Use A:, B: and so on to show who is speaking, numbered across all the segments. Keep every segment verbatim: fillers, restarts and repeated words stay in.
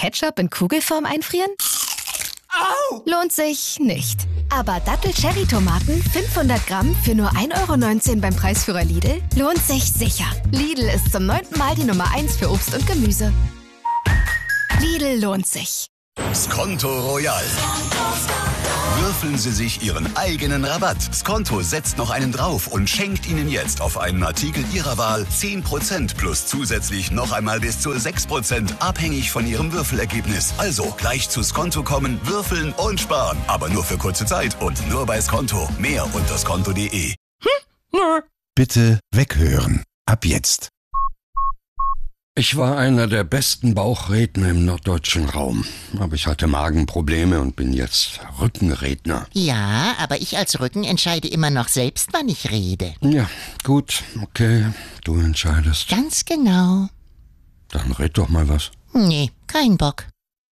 A: Ketchup in Kugelform einfrieren?
B: Au!
A: Lohnt sich nicht. Aber Dattel-Cherry-Tomaten fünfhundert Gramm für nur ein Euro neunzehn beim Preisführer Lidl lohnt sich sicher. Lidl ist zum neunten Mal die Nummer eins für Obst und Gemüse. Lidl lohnt sich.
C: Skonto Royal. Würfeln Sie sich Ihren eigenen Rabatt. Skonto setzt noch einen drauf und schenkt Ihnen jetzt auf einen Artikel Ihrer Wahl zehn Prozent plus zusätzlich noch einmal bis zu sechs Prozent, abhängig von Ihrem Würfelergebnis. Also gleich zu Skonto kommen, würfeln und sparen. Aber nur für kurze Zeit und nur bei Skonto. Mehr unter skonto punkt de.
D: Hm? Bitte weghören. Ab jetzt.
E: Ich war einer der besten Bauchredner im norddeutschen Raum. Aber ich hatte Magenprobleme und bin jetzt Rückenredner.
F: Ja, aber ich als Rücken entscheide immer noch selbst, wann ich rede.
E: Ja, gut, okay, du entscheidest.
F: Ganz genau.
E: Dann red doch mal was.
F: Nee, kein Bock.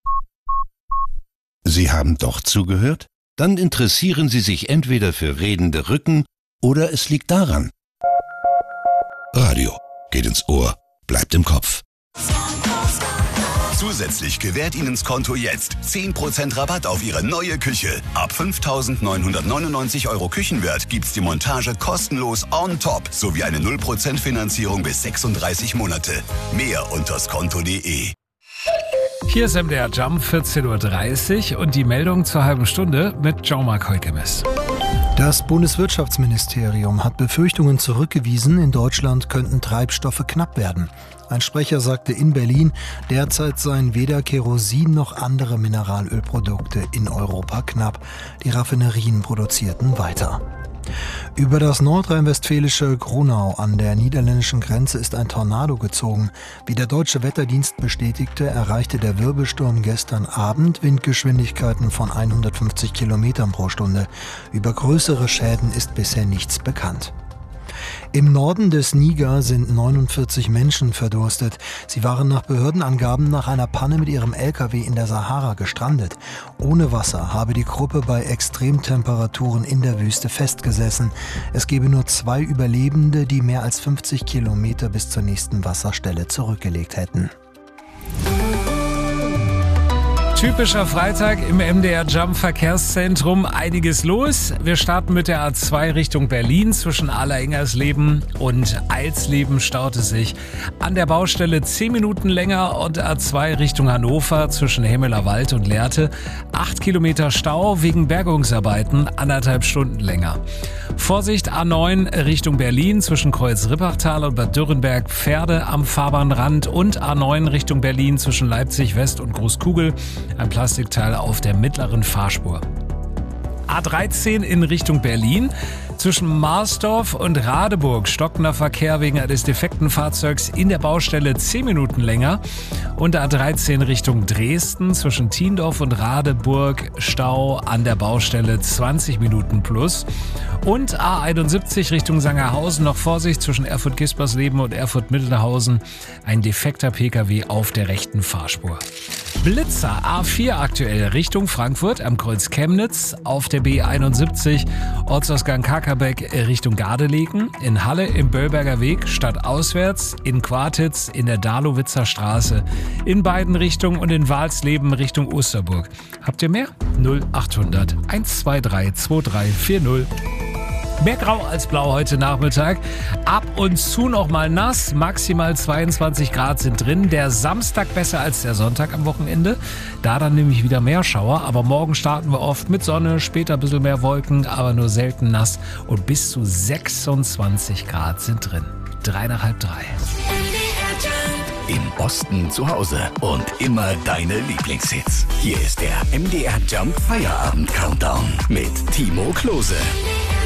D: Sie haben doch zugehört? Dann interessieren Sie sich entweder für redende Rücken oder es liegt daran. Radio geht ins Ohr. Bleibt im Kopf.
C: Zusätzlich gewährt Ihnen Skonto jetzt zehn Prozent Rabatt auf Ihre neue Küche. Ab fünftausendneunhundertneunundneunzig Euro Küchenwert gibt's die Montage kostenlos on top sowie eine null Prozent Finanzierung bis sechsunddreißig Monate. Mehr unter skonto punkt de.
G: Hier ist M D R Jump, vierzehn Uhr dreißig und die Meldung zur halben Stunde mit Jean-Marc Heukemes.
H: Das Bundeswirtschaftsministerium hat Befürchtungen zurückgewiesen, in Deutschland könnten Treibstoffe knapp werden. Ein Sprecher sagte in Berlin, derzeit seien weder Kerosin noch andere Mineralölprodukte in Europa knapp. Die Raffinerien produzierten weiter. Über das nordrhein-westfälische Gronau an der niederländischen Grenze ist ein Tornado gezogen. Wie der deutsche Wetterdienst bestätigte, erreichte der Wirbelsturm gestern Abend Windgeschwindigkeiten von hundertfünfzig Kilometern pro Stunde. Über größere Schäden ist bisher nichts bekannt. Im Norden des Niger sind neunundvierzig Menschen verdurstet. Sie waren nach Behördenangaben nach einer Panne mit ihrem L K W in der Sahara gestrandet. Ohne Wasser habe die Gruppe bei Extremtemperaturen in der Wüste festgesessen. Es gebe nur zwei Überlebende, die mehr als fünfzig Kilometer bis zur nächsten Wasserstelle zurückgelegt hätten.
G: Typischer Freitag im M D R Jump Verkehrszentrum. Einiges los. Wir starten mit der A zwei Richtung Berlin. Zwischen Aller-Ingersleben und Eilsleben staut es sich an der Baustelle zehn Minuten länger und A zwei Richtung Hannover zwischen Hemmelerwald und Lehrte. acht Kilometer Stau wegen Bergungsarbeiten, anderthalb Stunden länger. Vorsicht A neun Richtung Berlin zwischen Kreuz-Rippachtal und Bad Dürrenberg Pferde am Fahrbahnrand und A neun Richtung Berlin zwischen Leipzig West und Großkugel. Ein Plastikteil auf der mittleren Fahrspur. A dreizehn in Richtung Berlin. Zwischen Marsdorf und Radeburg stockender Verkehr wegen eines defekten Fahrzeugs in der Baustelle zehn Minuten länger. Und A dreizehn Richtung Dresden zwischen Tiendorf und Radeburg Stau an der Baustelle zwanzig Minuten plus. Und A einundsiebzig Richtung Sangerhausen noch Vorsicht zwischen Erfurt-Gispersleben und Erfurt-Mittelhausen. Ein defekter P K W auf der rechten Fahrspur. Blitzer A vier aktuell Richtung Frankfurt am Kreuz Chemnitz, auf der B einundsiebzig Ortsausgang Kakerbeck Richtung Gardelegen, in Halle im Böllberger Weg stadtauswärts, in Quartitz in der Dahlowitzer Straße, in beiden Richtungen und in Walsleben Richtung Osterburg. Habt ihr mehr? null achthundert hundertzweiundzwanzig zweiunddreißig vierzig. Mehr grau als blau heute Nachmittag. Ab und zu noch mal nass. Maximal zweiundzwanzig Grad sind drin. Der Samstag besser als der Sonntag am Wochenende. Da dann nämlich wieder mehr Schauer. Aber morgen starten wir oft mit Sonne. Später ein bisschen mehr Wolken, aber nur selten nass. Und bis zu sechsundzwanzig Grad sind drin. Drei nach halb drei.
C: Im Osten zu Hause und immer deine Lieblingshits. Hier ist der M D R Jump Feierabend Countdown mit Timo Klose.